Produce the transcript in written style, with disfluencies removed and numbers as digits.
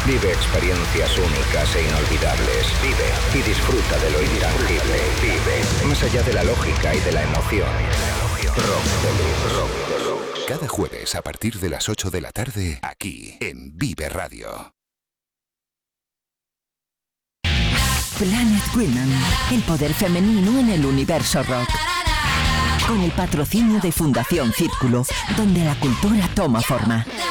Vive experiencias únicas e inolvidables. Vive y disfruta de lo intangible. Vive más allá de la lógica y de la emoción. Rock Deluxe. Cada jueves a partir de las 8 de la tarde, aquí en Vive Radio. Planet Women, el poder femenino en el universo rock. Con el patrocinio de Fundación Círculo, donde la cultura toma forma.